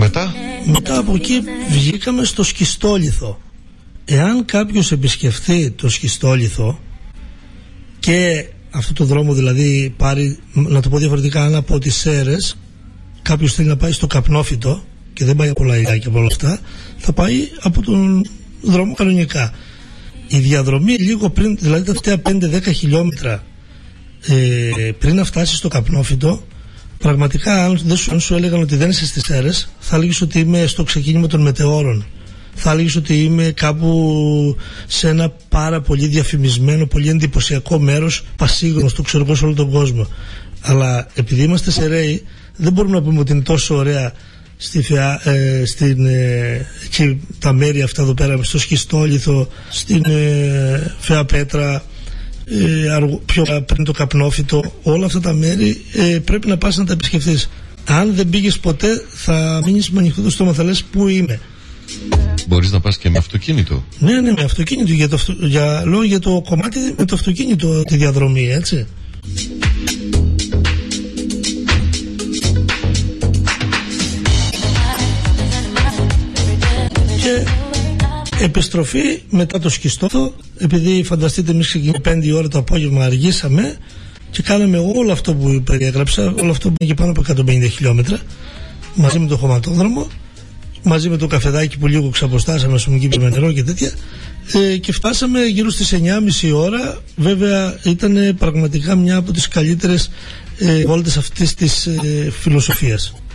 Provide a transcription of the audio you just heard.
Μετά από εκεί βγήκαμε στο Σχιστόλιθο. Εάν κάποιος επισκεφθεί το Σχιστόλιθο και αυτό το δρόμο δηλαδή πάρει, να το πω διαφορετικά, αν από τις Σέρρες κάποιος θέλει να πάει στο Καπνόφυτο και δεν πάει από Λαϊδά και από όλα αυτά, θα πάει από τον δρόμο κανονικά. Η διαδρομή λίγο πριν, δηλαδή τα τελευταία 5-10 χιλιόμετρα πριν να φτάσει στο Καπνόφυτο, πραγματικά αν σου έλεγαν ότι δεν είσαι στις Σέρρες, θα έλεγες ότι είμαι στο ξεκίνημα των μετεώρων, θα έλεγες ότι είμαι κάπου σε ένα πάρα πολύ διαφημισμένο, πολύ εντυπωσιακό μέρος, πασίγνωστο, ξέρω εγώ, σε όλο τον κόσμο. Αλλά επειδή είμαστε Σεραίοι, δεν μπορούμε να πούμε ότι είναι τόσο ωραία εκεί τα μέρη αυτά εδώ πέρα, στο Σχιστόλιθο, στην Φαία Πέτρα, πιο πριν το Καπνόφυτο, όλα αυτά τα μέρη πρέπει να πας να τα επισκεφθείς. Αν δεν πήγες ποτέ, θα μείνεις με ανοιχτό το στόμα, θα λες πού είμαι. Μπορείς να πας και με αυτοκίνητο? Ναι, με αυτοκίνητο, για το κομμάτι με το αυτοκίνητο, τη διαδρομή, έτσι. Και επιστροφή μετά το Σχιστόλιθο, επειδή φανταστείτε εμείς ξεκινήσαμε 5 ώρα το απόγευμα, αργήσαμε και κάναμε όλο αυτό που περιέγραψα, όλο αυτό που είναι και πάνω από 150 χιλιόμετρα, μαζί με το χωματόδρομο, μαζί με το καφεδάκι που λίγο ξαποστάσαμε, με νερό και τέτοια, και φτάσαμε γύρω στις 9.30 ώρα. Βέβαια ήταν πραγματικά μια από τις καλύτερες βόλτες αυτής της φιλοσοφίας.